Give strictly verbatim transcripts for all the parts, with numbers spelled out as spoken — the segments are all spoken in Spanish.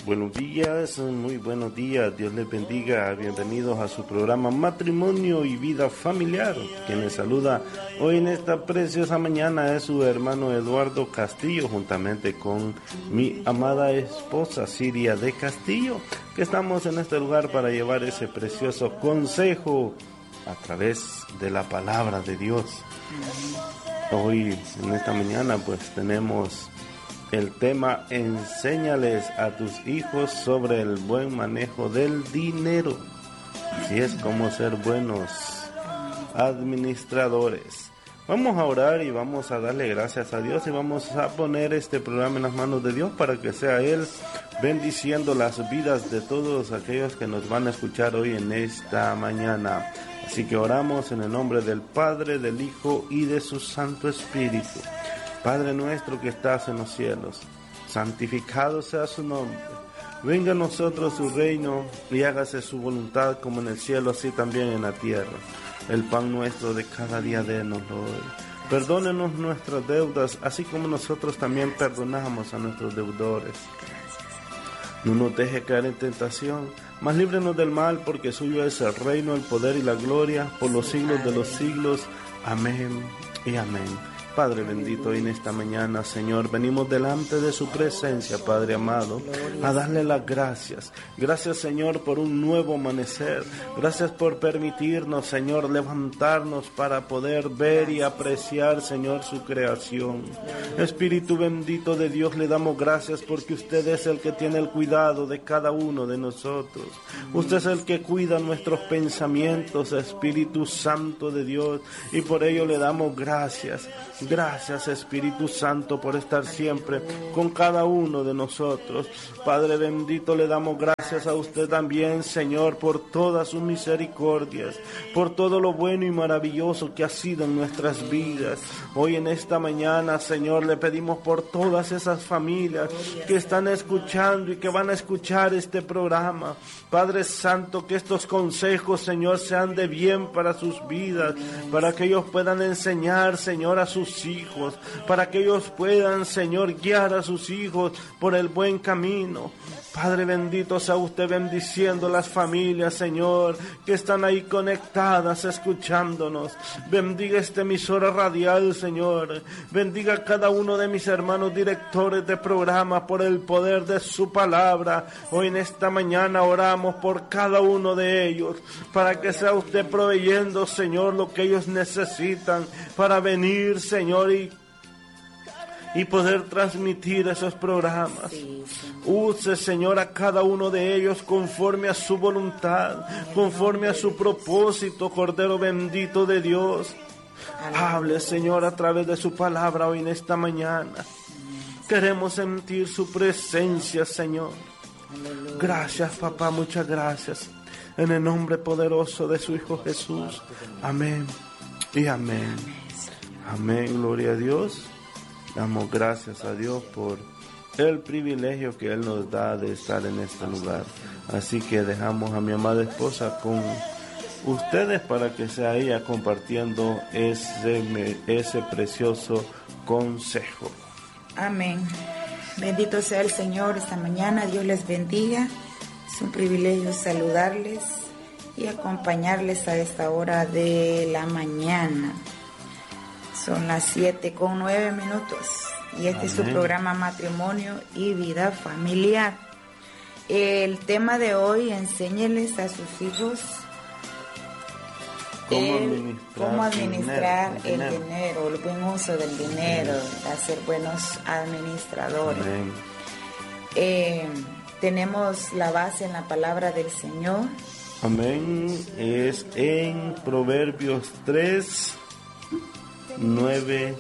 Buenos días, muy buenos días, Dios les bendiga, bienvenidos a su programa Matrimonio y Vida Familiar. Quien les saluda hoy en esta preciosa mañana es su hermano Eduardo Castillo, juntamente con mi amada esposa Siria de Castillo, que estamos en este lugar para llevar ese precioso consejo a través de la palabra de Dios. Hoy, en esta mañana, pues tenemos el tema: enséñales a tus hijos sobre el buen manejo del dinero. Así es como ser buenos administradores. Vamos a orar y vamos a darle gracias a Dios y vamos a poner este programa en las manos de Dios para que sea Él bendiciendo las vidas de todos aquellos que nos van a escuchar hoy en esta mañana. Así que oramos en el nombre del Padre, del Hijo y de su Santo Espíritu. Padre nuestro que estás en los cielos, santificado sea su nombre. Venga a nosotros su reino y hágase su voluntad como en el cielo, así también en la tierra. El pan nuestro de cada día dénoslo hoy. Perdónenos nuestras deudas, así como nosotros también perdonamos a nuestros deudores. No nos deje caer en tentación, mas líbrenos del mal, porque suyo es el reino, el poder y la gloria, por los siglos de los siglos. Amén y amén. Padre bendito, en esta mañana, Señor, venimos delante de su presencia, Padre amado, a darle las gracias. Gracias, Señor, por un nuevo amanecer. Gracias por permitirnos, Señor, levantarnos para poder ver y apreciar, Señor, su creación. Espíritu bendito de Dios, le damos gracias porque usted es el que tiene el cuidado de cada uno de nosotros. Usted es el que cuida nuestros pensamientos, Espíritu Santo de Dios, y por ello le damos gracias. Gracias, Espíritu Santo, por estar siempre con cada uno de nosotros. Padre bendito, le damos gracias a usted también, Señor, por todas sus misericordias, por todo lo bueno y maravilloso que ha sido en nuestras vidas. Hoy en esta mañana, Señor, le pedimos por todas esas familias que están escuchando y que van a escuchar este programa. Padre Santo, que estos consejos, Señor, sean de bien para sus vidas, para que ellos puedan enseñar, Señor, a sus hijos, para que ellos puedan, Señor, guiar a sus hijos por el buen camino. Padre bendito, sea usted bendiciendo las familias, Señor, que están ahí conectadas, escuchándonos. Bendiga esta emisora radial, Señor. Bendiga a cada uno de mis hermanos directores de programa por el poder de su palabra. Hoy en esta mañana oramos por cada uno de ellos, para que sea usted proveyendo, Señor, lo que ellos necesitan para venir, Señor, y y poder transmitir esos programas. Sí, sí. Use, Señor, a cada uno de ellos conforme a su voluntad, conforme a su propósito, Cordero bendito de Dios. Hable, Señor, a través de su palabra hoy en esta mañana. Queremos sentir su presencia, Señor. Gracias, papá, muchas gracias. En el nombre poderoso de su Hijo Jesús. Amén y amén. Amén, gloria a Dios. Damos gracias a Dios por el privilegio que Él nos da de estar en este lugar. Así que dejamos a mi amada esposa con ustedes para que sea ella compartiendo ese, ese precioso consejo. Amén. Bendito sea el Señor esta mañana. Dios les bendiga. Es un privilegio saludarles y acompañarles a esta hora de la mañana. Son las siete con nueve minutos y este Amén. Es su programa Matrimonio y Vida Familiar. El tema de hoy: enséñeles a sus hijos cómo el, administrar, cómo administrar el, dinero, el dinero. dinero, el buen uso del dinero, a ser buenos administradores. Eh, tenemos la base en la palabra del Señor. Amén. Es en Proverbios tres, nueve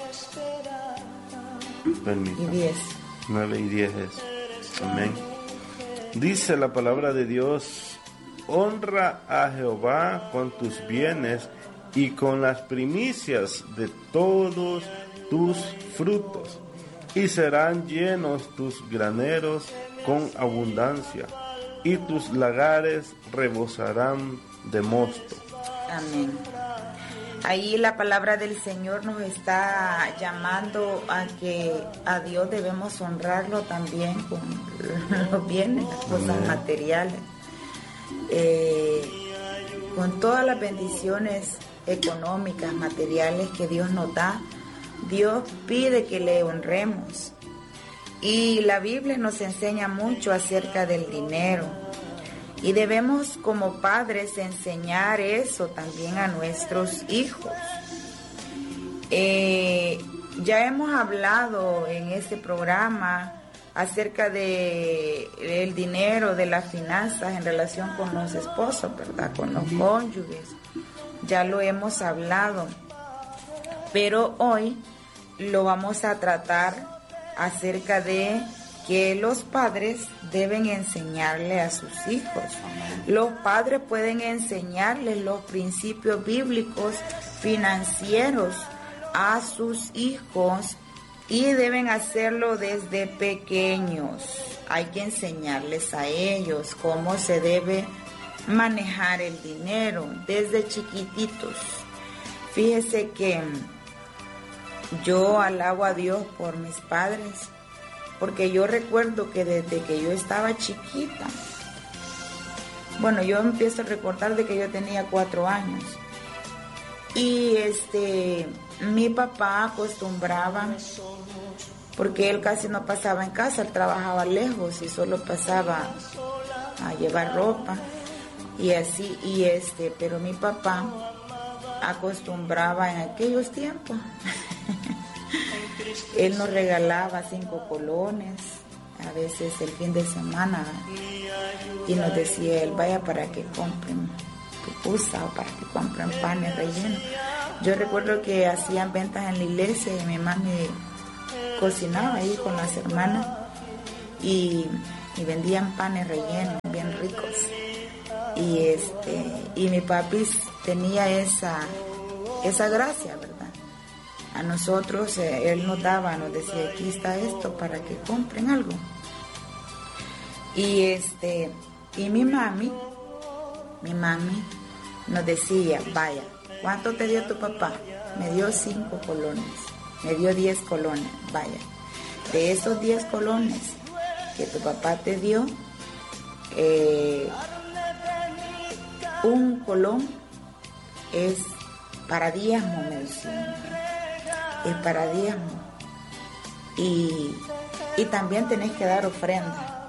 y diez. nueve y diez es. Amén. Dice la palabra de Dios: honra a Jehová con tus bienes y con las primicias de todos tus frutos, y serán llenos tus graneros con abundancia, y tus lagares rebosarán de mosto. Amén. Ahí la palabra del Señor nos está llamando a que a Dios debemos honrarlo también con los bienes, las cosas materiales, eh, con todas las bendiciones económicas, materiales que Dios nos da. Dios pide que le honremos. Y la Biblia nos enseña mucho acerca del dinero. Y debemos como padres enseñar eso también a nuestros hijos. Eh, ya hemos hablado en este programa acerca de el dinero, de las finanzas en relación con los esposos, ¿verdad? Con los cónyuges. Ya lo hemos hablado. Pero hoy lo vamos a tratar acerca de que los padres deben enseñarle a sus hijos. Los padres pueden enseñarles los principios bíblicos financieros a sus hijos y deben hacerlo desde pequeños. Hay que enseñarles a ellos cómo se debe manejar el dinero desde chiquititos. Fíjese que yo alabo a Dios por mis padres, porque yo recuerdo que desde que yo estaba chiquita, bueno, yo empiezo a recordar de que yo tenía cuatro años, y este, mi papá acostumbraba, porque él casi no pasaba en casa, él trabajaba lejos y solo pasaba a llevar ropa, y así, y este, pero mi papá acostumbraba en aquellos tiempos, él nos regalaba cinco colones, a veces el fin de semana, y nos decía él, vaya para que compren pupusa o para que compren panes rellenos. Yo recuerdo que hacían ventas en la iglesia y mi mami cocinaba ahí con las hermanas y, y vendían panes rellenos bien ricos. Y este y mi papi tenía esa esa gracia, ¿verdad? A nosotros, eh, él nos daba, nos decía, aquí está esto para que compren algo. Y este, y mi mami, mi mami nos decía, vaya, ¿cuánto te dio tu papá? Me dio cinco colones, me dio diez colones, vaya. De esos diez colones que tu papá te dio, eh, un colón es para diezmo, me decía. Es para diezmo. Y, y también tenés que dar ofrenda.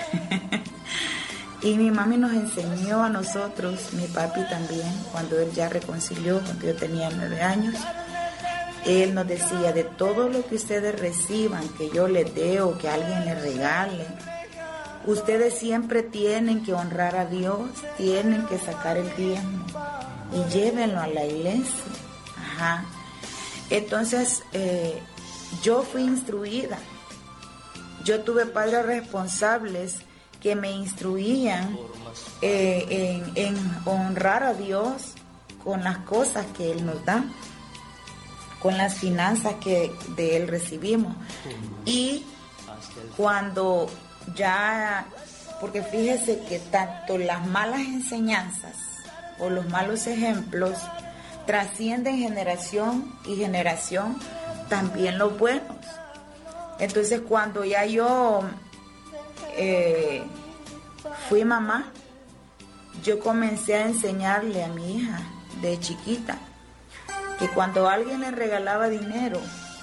Y mi mami nos enseñó a nosotros, mi papi también, cuando él ya reconcilió, cuando yo tenía nueve años, él nos decía, de todo lo que ustedes reciban, que yo les dé o que alguien les regale, ustedes siempre tienen que honrar a Dios, tienen que sacar el diezmo y llévenlo a la iglesia. Ajá. Entonces, eh, yo fui instruida. Yo tuve padres responsables que me instruían eh, en, en honrar a Dios con las cosas que Él nos da, con las finanzas que de Él recibimos. Y cuando ya, porque fíjese que tanto las malas enseñanzas o los malos ejemplos trascienden generación y generación, también los buenos. Entonces, cuando ya yo eh, fui mamá, yo comencé a enseñarle a mi hija de chiquita que cuando alguien le regalaba dinero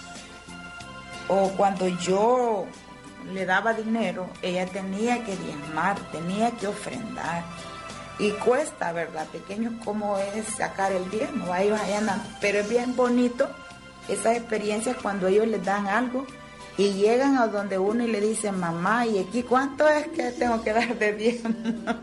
o cuando yo le daba dinero, ella tenía que diezmar, tenía que ofrendar. Y cuesta, ¿verdad? Pequeños, cómo es sacar el diezmo. Ellos ahí andan. Pero es bien bonito esas experiencias cuando ellos les dan algo y llegan a donde uno y le dicen, mamá, ¿y aquí cuánto es que tengo que dar de diezmo?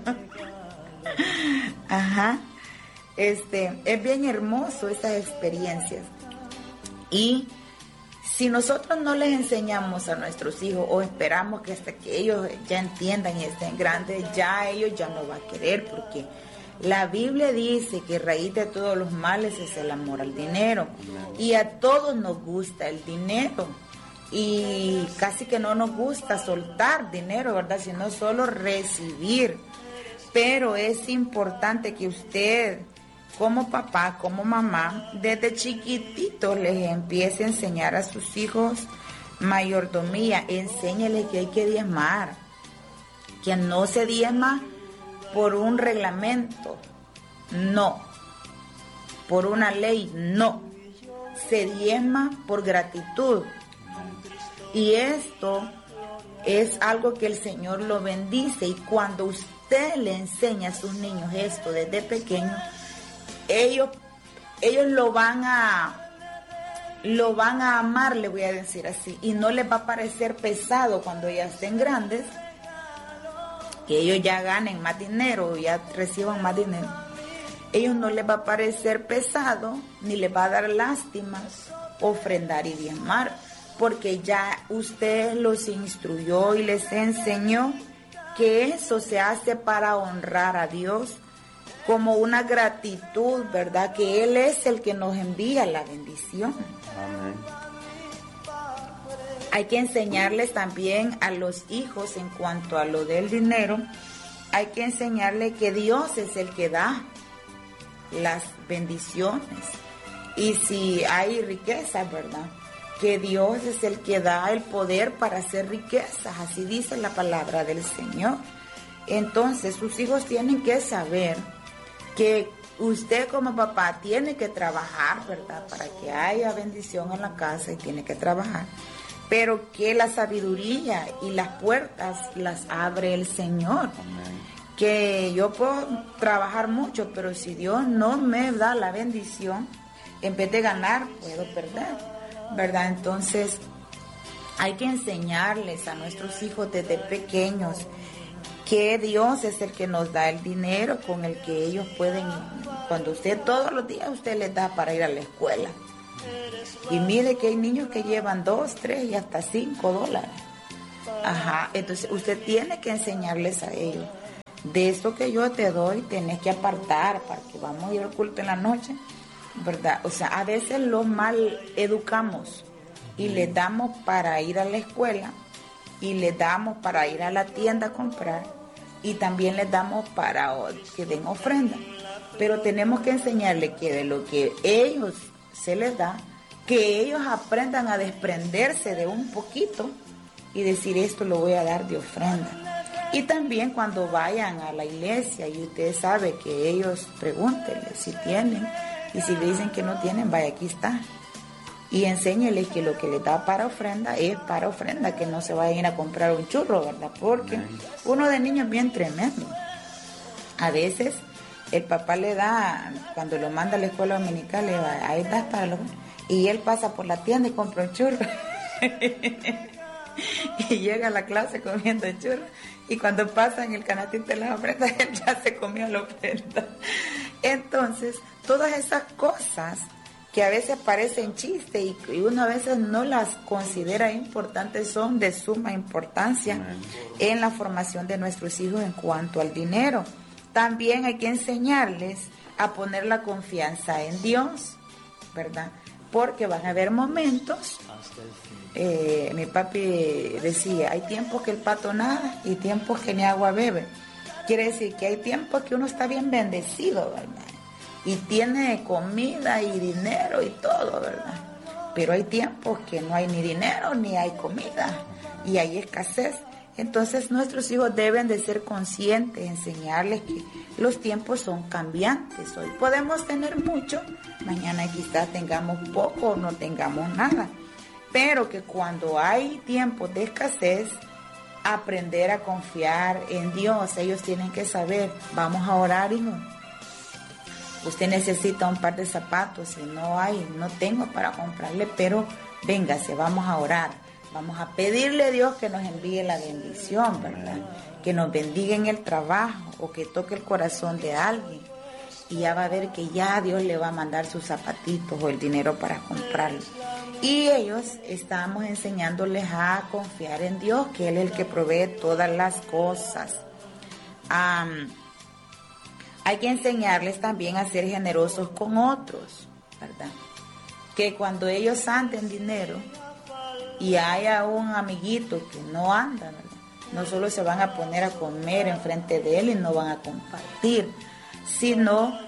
Ajá. Este, es bien hermoso esas experiencias. Y si nosotros no les enseñamos a nuestros hijos o esperamos que hasta que ellos ya entiendan y estén grandes, ya ellos ya no van a querer, porque la Biblia dice que raíz de todos los males es el amor al dinero. Y a todos nos gusta el dinero. Y casi que no nos gusta soltar dinero, ¿verdad? Sino solo recibir. Pero es importante que usted como papá, como mamá, desde chiquititos les empiece a enseñar a sus hijos mayordomía. Enséñales que hay que diezmar, que no se diezma por un reglamento, no, por una ley, no, se diezma por gratitud. Y esto es algo que el Señor lo bendice, y cuando usted le enseña a sus niños esto desde pequeños, ellos, ellos lo van a lo van a amar, le voy a decir así, y no les va a parecer pesado cuando ya estén grandes, que ellos ya ganen más dinero, ya reciban más dinero. Ellos no les va a parecer pesado, ni les va a dar lástima ofrendar y diezmar, porque ya usted los instruyó y les enseñó que eso se hace para honrar a Dios, como una gratitud, ¿verdad? Que Él es el que nos envía la bendición. Amén. Hay que enseñarles también a los hijos en cuanto a lo del dinero, hay que enseñarles que Dios es el que da las bendiciones. Y si hay riquezas, ¿verdad?, que Dios es el que da el poder para hacer riquezas, así dice la palabra del Señor. Entonces sus hijos tienen que saber que usted como papá tiene que trabajar, ¿verdad?, para que haya bendición en la casa, y tiene que trabajar, pero que la sabiduría y las puertas las abre el Señor. Amén. Que yo puedo trabajar mucho, pero si Dios no me da la bendición, en vez de ganar, puedo perder, ¿verdad? Entonces hay que enseñarles a nuestros hijos desde pequeños que Dios es el que nos da el dinero con el que ellos pueden, cuando usted todos los días usted les da para ir a la escuela. Y mire que hay niños que llevan dos, tres y hasta cinco dólares. Ajá, entonces usted tiene que enseñarles a ellos. De esto que yo te doy, tenés que apartar para que vamos a ir al culto en la noche, ¿verdad? O sea, a veces los mal educamos y les damos para ir a la escuela, y les damos para ir a la tienda a comprar, y también les damos para que den ofrenda. Pero tenemos que enseñarles que de lo que ellos se les da, que ellos aprendan a desprenderse de un poquito y decir, esto lo voy a dar de ofrenda. Y también cuando vayan a la iglesia y usted sabe que ellos, pregúntenle si tienen, y si le dicen que no tienen, vaya, aquí está. Y enséñeles que lo que les da para ofrenda es para ofrenda, que no se vayan a ir a comprar un churro, ¿verdad? Porque uno de niño es bien tremendo. A veces el papá le da, cuando lo manda a la escuela dominical, le va, ahí está para los... Y él pasa por la tienda y compra un churro. Y llega a la clase comiendo churro. Y cuando pasa en el canastito de las ofrendas, él ya se comió la ofrenda. Entonces, todas esas cosas que a veces parecen chiste y, y uno a veces no las considera importantes, son de suma importancia Amén. En la formación de nuestros hijos en cuanto al dinero. También hay que enseñarles a poner la confianza en Dios, ¿verdad? Porque van a haber momentos, eh, mi papi decía, hay tiempos que el pato nada y tiempos que ni agua bebe. Quiere decir que hay tiempos que uno está bien bendecido, ¿verdad? Y tiene comida y dinero y todo, ¿verdad? Pero hay tiempos que no hay ni dinero ni hay comida y hay escasez. Entonces nuestros hijos deben de ser conscientes, enseñarles que los tiempos son cambiantes. Hoy podemos tener mucho, mañana quizás tengamos poco o no tengamos nada. Pero que cuando hay tiempos de escasez, aprender a confiar en Dios. Ellos tienen que saber, vamos a orar, hijo. Usted necesita un par de zapatos, si no hay, no tengo para comprarle, pero véngase, vamos a orar. Vamos a pedirle a Dios que nos envíe la bendición, ¿verdad? Que nos bendiga en el trabajo o que toque el corazón de alguien. Y ya va a ver que ya Dios le va a mandar sus zapatitos o el dinero para comprarlo. Y ellos estamos enseñándoles a confiar en Dios, que Él es el que provee todas las cosas. Um, hay que enseñarles también a ser generosos con otros, ¿verdad? Que cuando ellos anden dinero y haya un amiguito que no anda, ¿verdad?, no solo se van a poner a comer enfrente de él y no van a compartir, sino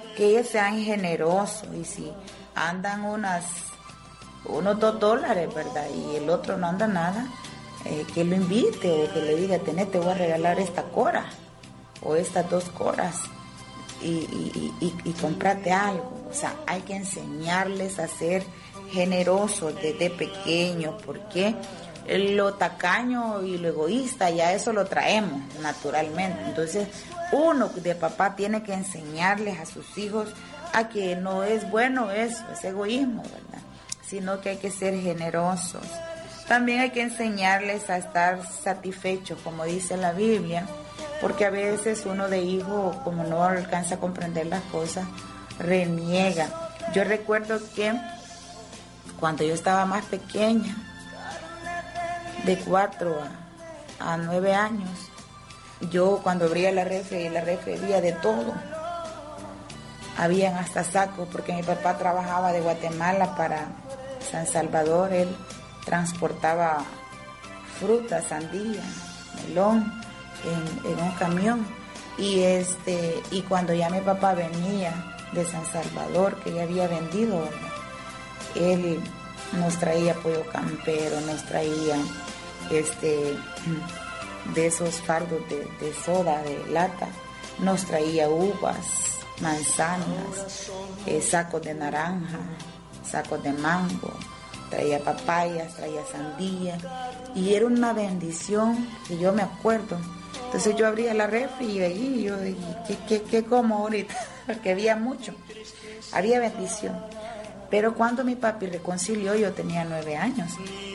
que ellos sean generosos, y si andan unas unos dos dólares, ¿verdad? Y el otro no anda nada, eh, que lo invite o que le diga, tenés, te voy a regalar esta cora o estas dos coras y, y, y, y cómprate algo. O sea, hay que enseñarles a ser generosos desde pequeños, porque lo tacaño y lo egoísta ya eso lo traemos naturalmente. Entonces uno de papá tiene que enseñarles a sus hijos a que no es bueno eso, es egoísmo, ¿verdad? Sino que hay que ser generosos. También hay que enseñarles a estar satisfechos, como dice la Biblia, porque a veces uno de hijo, como no alcanza a comprender las cosas, reniega. Yo recuerdo que cuando yo estaba más pequeña, de cuatro a, a nueve años, yo cuando abría la refri, la refri había de todo. Habían hasta sacos, porque mi papá trabajaba de Guatemala para San Salvador. Él transportaba fruta, sandía, melón en, en un camión. Y este y cuando ya mi papá venía de San Salvador, que ya había vendido, ¿verdad?, él nos traía pollo campero, nos traía este de esos fardos de, de soda, de lata, nos traía uvas, manzanas, eh, sacos de naranja, sacos de mango, traía papayas, traía sandía, y era una bendición que yo me acuerdo. Entonces yo abría la refri y ahí yo dije, ¿qué, qué, qué como ahorita? Porque había mucho, había bendición. Pero cuando mi papi reconcilió, yo tenía nueve años.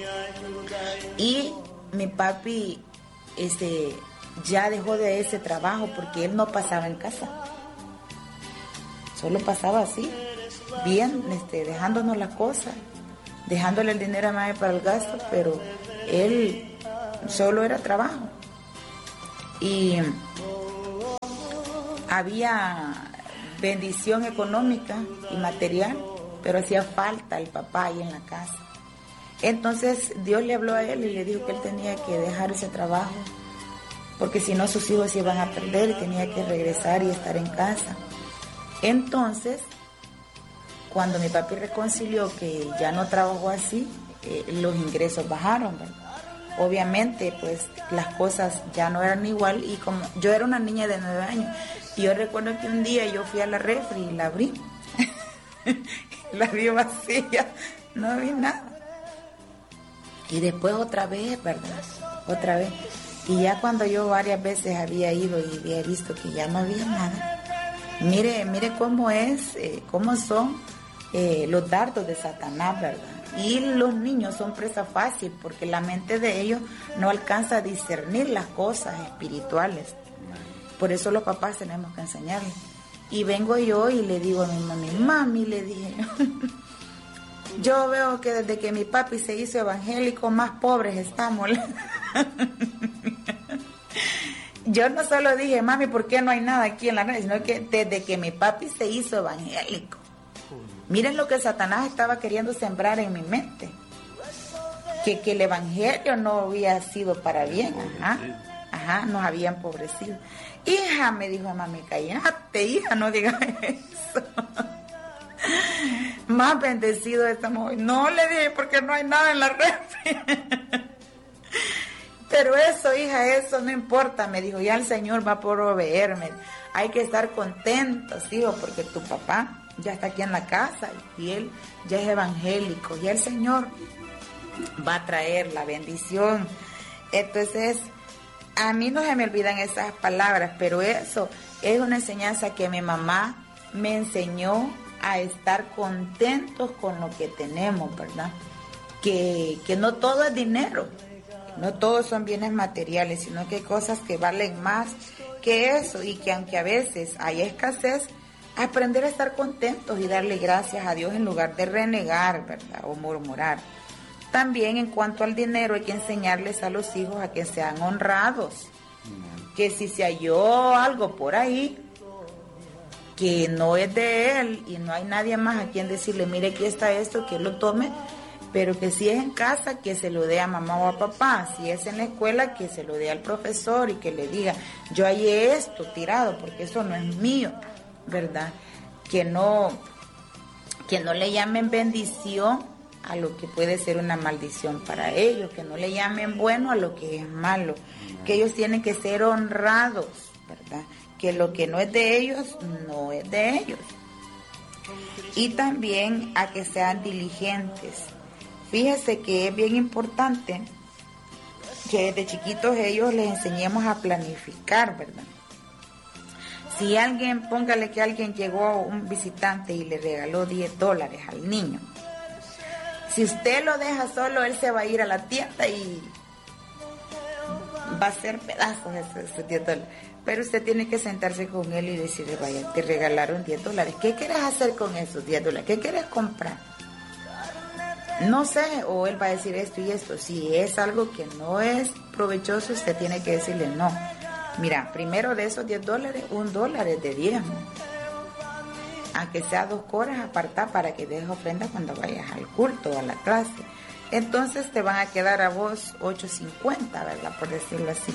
Y mi papi este, ya dejó de ese trabajo porque él no pasaba en casa. Solo pasaba así, bien, este, dejándonos las cosas, dejándole el dinero a mami para el gasto, pero él solo era trabajo. Y había bendición económica y material, pero hacía falta el papá ahí en la casa. Entonces Dios le habló a él y le dijo que él tenía que dejar ese trabajo, porque si no sus hijos se iban a perder y tenía que regresar y estar en casa. Entonces, cuando mi papi reconcilió que ya no trabajó así, eh, los ingresos bajaron, ¿verdad? Obviamente, pues las cosas ya no eran igual, y como yo era una niña de nueve años, y yo recuerdo que un día yo fui a la refri y la abrí, la vi vacía, no vi nada. Y después otra vez, ¿verdad? Otra vez. Y ya cuando yo varias veces había ido y había visto que ya no había nada. Mire, mire cómo es, eh, cómo son eh, los dardos de Satanás, ¿verdad? Y los niños son presa fácil porque la mente de ellos no alcanza a discernir las cosas espirituales. Por eso los papás tenemos que enseñarles. Y vengo yo y le digo a mi mami, mami, le dije, yo veo que desde que mi papi se hizo evangélico, más pobres estamos. Yo no solo dije, mami, ¿por qué no hay nada aquí en la red? Sino que desde que mi papi se hizo evangélico. Miren lo que Satanás estaba queriendo sembrar en mi mente. Que, que el evangelio no había sido para bien. Ajá, ajá, nos había empobrecido. Hija, me dijo mami, cállate, hija, no digas eso. Más bendecido estamos hoy. No le dije porque no hay nada en la red. Pero eso, hija, eso no importa, me dijo, ya el Señor va a proveerme. Hay que estar contentos, hijo, porque tu papá ya está aquí en la casa y él ya es evangélico, y el Señor va a traer la bendición. Entonces, a mí no se me olvidan esas palabras, pero eso es una enseñanza que mi mamá me enseñó a estar contentos con lo que tenemos, ¿verdad? Que, que no todo es dinero. No todos son bienes materiales, sino que hay cosas que valen más que eso, y que aunque a veces hay escasez, aprender a estar contentos y darle gracias a Dios en lugar de renegar, ¿verdad?, o murmurar. También en cuanto al dinero hay que enseñarles a los hijos a que sean honrados, que si se halló algo por ahí que no es de él y no hay nadie más a quien decirle, mire, aquí está esto, que lo tome, pero que si es en casa, que se lo dé a mamá o a papá. Si es en la escuela, que se lo dé al profesor y que le diga, yo hallé esto tirado porque eso no es mío, ¿verdad? que no, que no le llamen bendición a lo que puede ser una maldición para ellos, que no le llamen bueno a lo que es malo, que ellos tienen que ser honrados, ¿verdad? Que lo que no es de ellos, no es de ellos. Y también a que sean diligentes. Fíjese que es bien importante que desde chiquitos ellos les enseñemos a planificar, ¿verdad? Si alguien, póngale que alguien llegó, un visitante, y le regaló diez dólares al niño. Si usted lo deja solo, él se va a ir a la tienda y va a hacer pedazos esos diez dólares. Pero usted tiene que sentarse con él y decirle, vaya, te regalaron diez dólares. ¿Qué quieres hacer con esos diez dólares? ¿Qué quieres comprar? No sé, o él va a decir esto y esto. Si es algo que no es provechoso, usted tiene que decirle no. Mira, primero de esos diez dólares, un dólar es de diezmo. Aunque sea dos horas apartar para que dejes ofrenda cuando vayas al culto o a la clase. Entonces te van a quedar a vos ocho cincuenta, ¿verdad? Por decirlo así.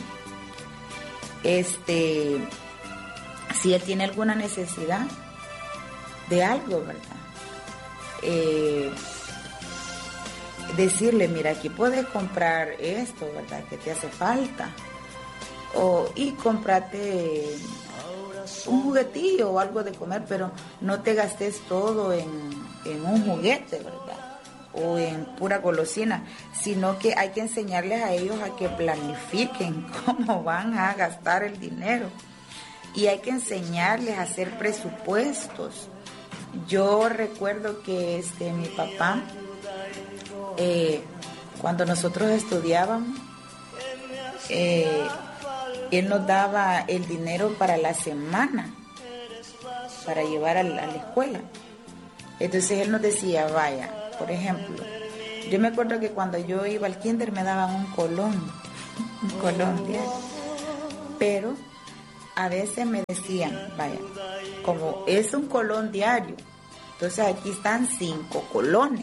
Este, si él tiene alguna necesidad de algo, ¿verdad? Eh, decirle, mira, aquí puedes comprar esto, ¿verdad? Que te hace falta. O, y cómprate un juguetillo o algo de comer, pero no te gastes todo en, en un juguete, ¿verdad? O en pura golosina, sino que hay que enseñarles a ellos a que planifiquen cómo van a gastar el dinero. Y hay que enseñarles a hacer presupuestos. Yo recuerdo que este, mi papá, eh, cuando nosotros estudiábamos, eh, él nos daba el dinero para la semana, para llevar a la, a la escuela. Entonces él nos decía, vaya, por ejemplo, yo me acuerdo que cuando yo iba al kinder me daban un colón, un colón diario. Pero a veces me decían, vaya, como es un colón diario, entonces aquí están cinco colones.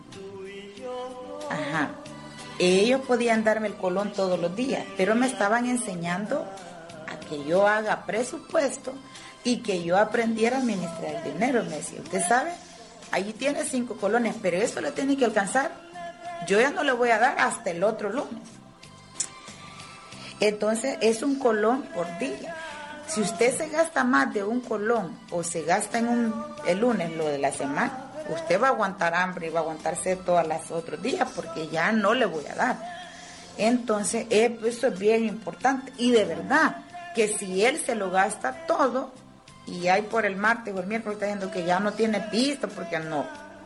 Ajá. Ellos podían darme el colón todos los días, pero me estaban enseñando a que yo haga presupuesto y que yo aprendiera a administrar el dinero. Me decía, usted sabe, allí tiene cinco colones, pero eso le tiene que alcanzar. Yo ya no le voy a dar hasta el otro lunes. Entonces es un colón por día. Si usted se gasta más de un colón o se gasta en un, el lunes lo de la semana, usted va a aguantar hambre y va a aguantar sed todos los otros días porque ya no le voy a dar. Entonces eso es bien importante. Y de verdad que si él se lo gasta todo y hay por el martes o el miércoles está diciendo que ya no tiene pisto porque no,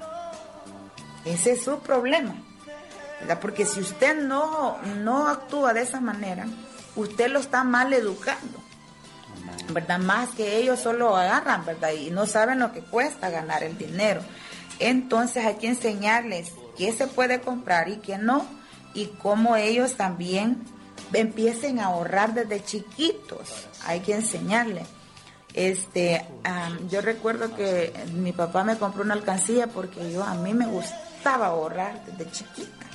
ese es su problema, ¿verdad? Porque si usted no, no actúa de esa manera, usted lo está mal educando, ¿verdad? Más que ellos solo agarran, ¿verdad? Y no saben lo que cuesta ganar el dinero. Entonces hay que enseñarles qué se puede comprar y qué no, y cómo ellos también empiecen a ahorrar desde chiquitos. Hay que enseñarles. Este, um, yo recuerdo que mi papá me compró una alcancía porque yo a mí me gustaba ahorrar desde chiquita.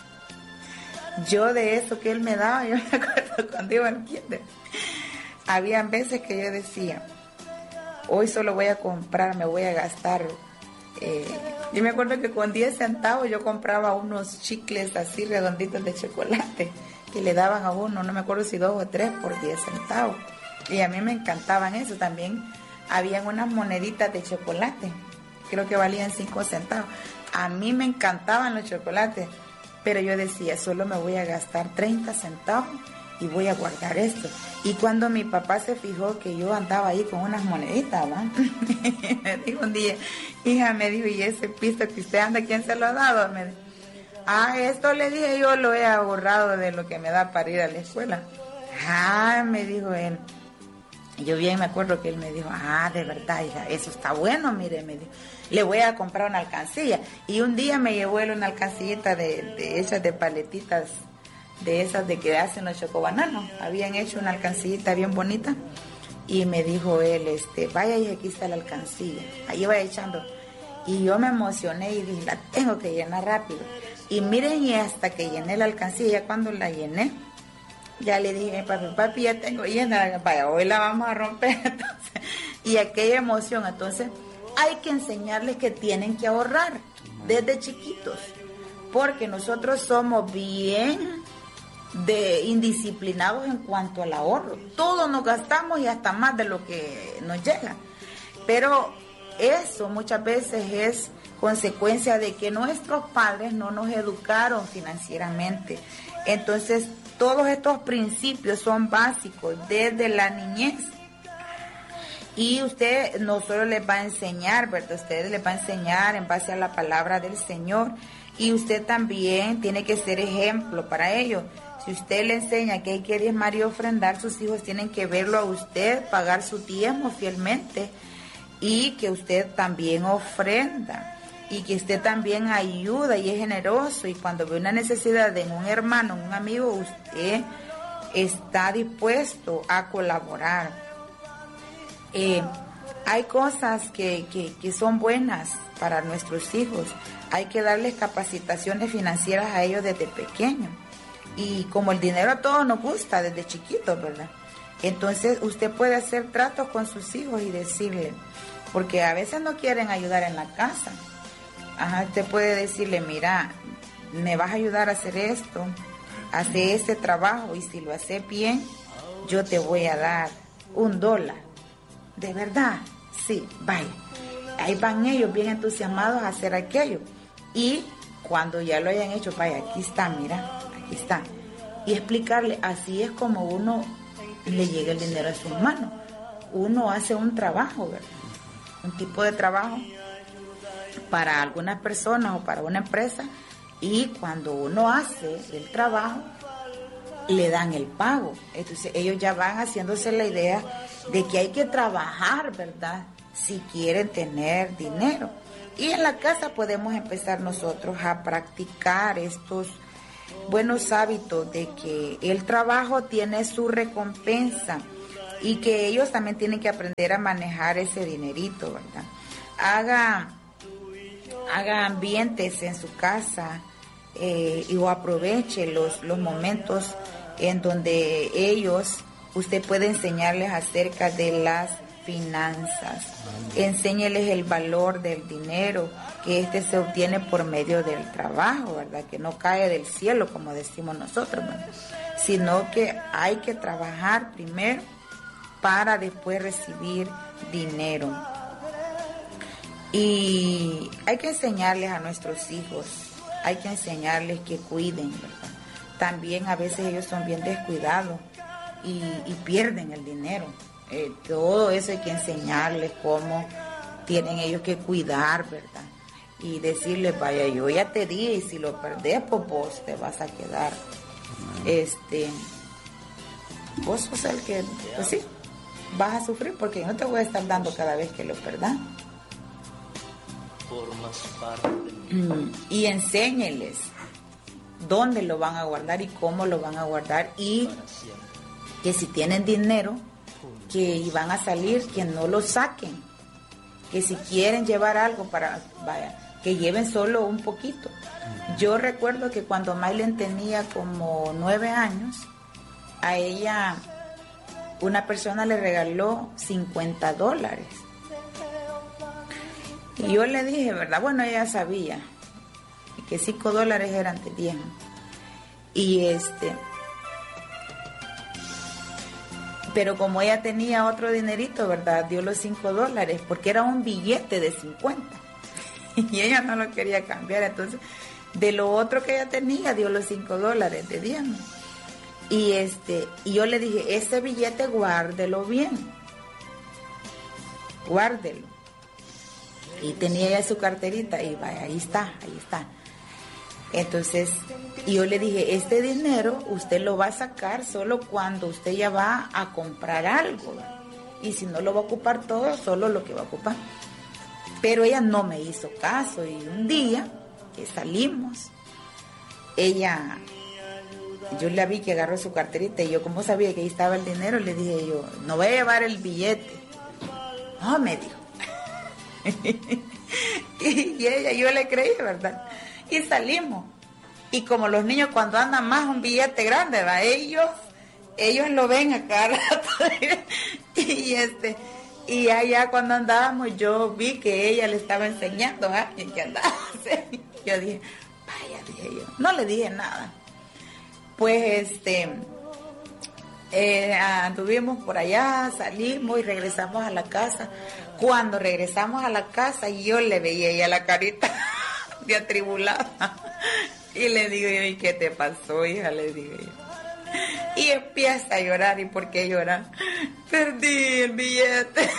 Yo de eso que él me daba, yo me acuerdo cuando iba al kinder, habían veces que yo decía, hoy solo voy a comprar, me voy a gastar. Eh, yo me acuerdo que con diez centavos yo compraba unos chicles así redonditos de chocolate que le daban a uno, no me acuerdo si dos o tres por diez centavos. Y a mí me encantaban eso. También habían unas moneditas de chocolate, creo que valían cinco centavos. A mí me encantaban los chocolates, pero yo decía, solo me voy a gastar treinta centavos y voy a guardar esto. Y cuando mi papá se fijó que yo andaba ahí con unas moneditas, ¿va? Me dijo un día, hija, me dijo, ¿y ese pisto que usted anda, quién se lo ha dado? Me dijo, ah, esto le dije, yo lo he ahorrado de lo que me da para ir a la escuela. Ah, me dijo él. Yo bien me acuerdo que él me dijo, ah, de verdad, hija, eso está bueno, mire, me dijo, le voy a comprar una alcancía. Y un día me llevó él una alcancillita de, de esas de paletitas, de esas de que hacen los chocobananos. Habían hecho una alcancillita bien bonita y me dijo él, este, vaya y aquí está la alcancilla, ahí va echando. Y yo me emocioné y dije, la tengo que llenar rápido. Y miren, y hasta que llené la alcancilla, ya cuando la llené, ya le dije, papi, papi, ya tengo llena, vaya, hoy la vamos a romper. Entonces, y aquella emoción, entonces, hay que enseñarles que tienen que ahorrar desde chiquitos, porque nosotros somos bien de indisciplinados en cuanto al ahorro. Todo nos gastamos y hasta más de lo que nos llega. Pero eso muchas veces es consecuencia de que nuestros padres no nos educaron financieramente. Entonces, todos estos principios son básicos desde la niñez. Y usted no solo les va a enseñar, ¿verdad? Usted les va a enseñar en base a la palabra del Señor. Y usted también tiene que ser ejemplo para ellos. Si usted le enseña que hay que diezmar y ofrendar, sus hijos tienen que verlo a usted, pagar su diezmo fielmente. Y que usted también ofrenda. Y que usted también ayuda y es generoso. Y cuando ve una necesidad de un hermano, un amigo, usted está dispuesto a colaborar. Eh, hay cosas que, que, que son buenas para nuestros hijos. Hay que darles capacitaciones financieras a ellos desde pequeños. Y como el dinero a todos nos gusta desde chiquitos, ¿verdad? Entonces usted puede hacer tratos con sus hijos y decirle, porque a veces no quieren ayudar en la casa. Ajá, usted puede decirle, mira, me vas a ayudar a hacer esto, hace este trabajo y si lo haces bien, yo te voy a dar un dólar. ¿De verdad? Sí, vaya. Ahí van ellos bien entusiasmados a hacer aquello. Y cuando ya lo hayan hecho, vaya, aquí está, mira, aquí está. Y explicarle, así es como uno le llega el dinero a sus manos. Uno hace un trabajo, ¿verdad? Un tipo de trabajo para algunas personas o para una empresa. Y cuando uno hace el trabajo, le dan el pago. Entonces ellos ya van haciéndose la idea de que hay que trabajar, ¿verdad? Si quieren tener dinero. Y en la casa podemos empezar nosotros a practicar estos buenos hábitos de que el trabajo tiene su recompensa y que ellos también tienen que aprender a manejar ese dinerito, ¿verdad? Haga, haga ambientes en su casa eh, y o aproveche los, los momentos en donde ellos, usted puede enseñarles acerca de las finanzas, enséñeles el valor del dinero, que este se obtiene por medio del trabajo, ¿verdad? Que no cae del cielo, como decimos nosotros, ¿verdad? Sino que hay que trabajar primero para después recibir dinero. Y hay que enseñarles a nuestros hijos, hay que enseñarles que cuiden, ¿verdad? También a veces ellos son bien descuidados y, y pierden el dinero. Eh, todo eso hay que enseñarles cómo tienen ellos que cuidar, ¿verdad? Y decirles, vaya, yo ya te di, y si lo perdés, pues vos te vas a quedar. Este, vos sos el que, pues sí, vas a sufrir porque yo no te voy a estar dando cada vez que lo perdás. Y enséñeles dónde lo van a guardar y cómo lo van a guardar, y que si tienen dinero que van a salir, que no lo saquen, que si quieren llevar algo para, vaya, que lleven solo un poquito. Yo recuerdo que cuando Maylen tenía como nueve años, a ella una persona le regaló cincuenta dólares. Y yo le dije, ¿verdad? Bueno, ella sabía que cinco dólares eran de diezmo. Y este, pero como ella tenía otro dinerito, ¿verdad? Dio los cinco dólares, porque era un billete de cincuenta. Y ella no lo quería cambiar, entonces, de lo otro que ella tenía, dio los cinco dólares de diezmo. Y este, y yo le dije, ese billete guárdelo bien. Guárdelo. Y tenía ella su carterita, y vaya, ahí está, ahí está. Entonces, yo le dije, este dinero usted lo va a sacar solo cuando usted ya va a comprar algo, ¿verdad? Y si no lo va a ocupar todo, solo lo que va a ocupar. Pero ella no me hizo caso, y un día que salimos, ella, yo la vi que agarró su carterita, y yo, como sabía que ahí estaba el dinero, le dije yo, no voy a llevar el billete. No, me dijo. Y ella, yo le creí, ¿verdad? Y salimos. Y como los niños cuando andan más un billete grande, ¿verdad? Ellos, ellos lo ven a cada rato. y este, Y allá cuando andábamos yo vi que ella le estaba enseñando a alguien que andaba así. Yo dije, vaya, dije yo, no le dije nada. Pues este, eh, anduvimos por allá, salimos y regresamos a la casa. Cuando regresamos a la casa yo le veía a ella la carita de atribulada. Y le digo yo, ¿y qué te pasó, hija? Le digo yo. Y empieza a llorar. ¿Y por qué llora? Perdí el billete.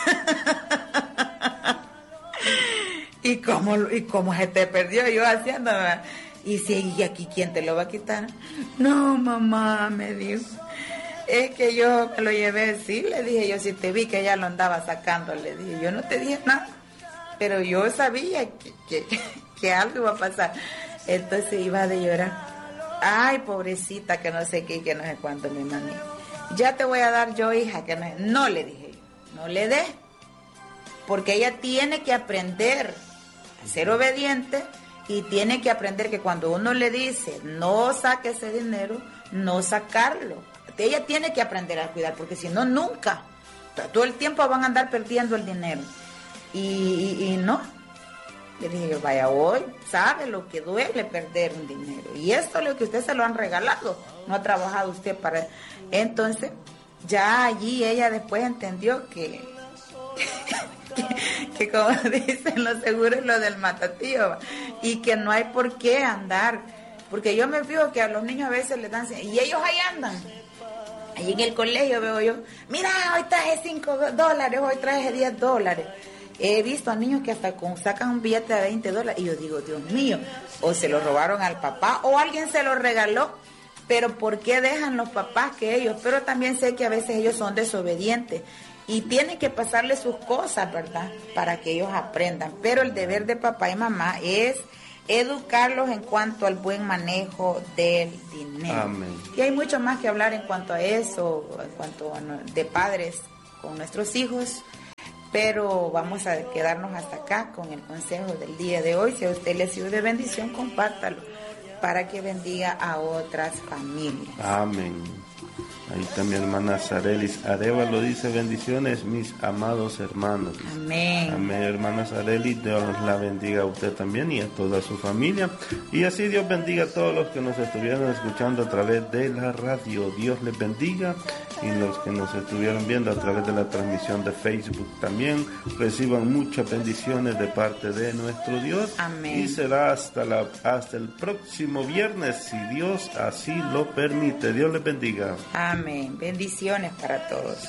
¿Y cómo, ¿Y cómo se te perdió? Yo haciendo, y si y aquí quién te lo va a quitar. No, mamá, me dijo, es que yo me lo llevé. Sí, le dije yo, si te vi que ella lo andaba sacando, le dije, yo no te dije nada, pero yo sabía que, que, que algo iba a pasar. Entonces iba de llorar. Ay, pobrecita, que no sé qué, que no sé cuánto, mi mami. Ya te voy a dar yo, hija, que no, no le dije yo, no le dé, porque ella tiene que aprender a ser obediente y tiene que aprender que cuando uno le dice no saque ese dinero, no sacarlo. Ella tiene que aprender a cuidar, porque si no, nunca, todo el tiempo van a andar perdiendo el dinero. Y, y, y no. Le dije yo, vaya, hoy sabe lo que duele perder un dinero. Y esto es lo que usted se lo han regalado. No ha trabajado usted para... Entonces, ya allí ella después entendió que... que, que como dicen los seguros, lo del matatío. Y que no hay por qué andar. Porque yo me fijo que a los niños a veces les dan... Y ellos ahí andan. Allí en el colegio veo yo, mira, hoy traje cinco dólares, hoy traje diez dólares. He visto a niños que hasta con, sacan un billete de veinte dólares y yo digo, Dios mío, o se lo robaron al papá o alguien se lo regaló, pero ¿por qué dejan los papás que ellos? Pero también sé que a veces ellos son desobedientes y tienen que pasarles sus cosas, ¿verdad? Para que ellos aprendan, pero el deber de papá y mamá es educarlos en cuanto al buen manejo del dinero. Amén. Y hay mucho más que hablar en cuanto a eso, en cuanto a de padres con nuestros hijos. Pero vamos a quedarnos hasta acá con el consejo del día de hoy. Si a usted le sirve de bendición, compártalo para que bendiga a otras familias. Amén. Ahí también hermana Sarelis Arevalo dice, bendiciones mis amados hermanos. Amén. Amén, hermana Sarelis, Dios la bendiga a usted también y a toda su familia. Y así Dios bendiga a todos los que nos estuvieron escuchando a través de la radio. Dios les bendiga. Y los que nos estuvieron viendo a través de la transmisión de Facebook también reciban muchas bendiciones de parte de nuestro Dios. Amén. Y será hasta, la, hasta el próximo viernes, si Dios así lo permite. Dios les bendiga. Amén. Bendiciones para todos.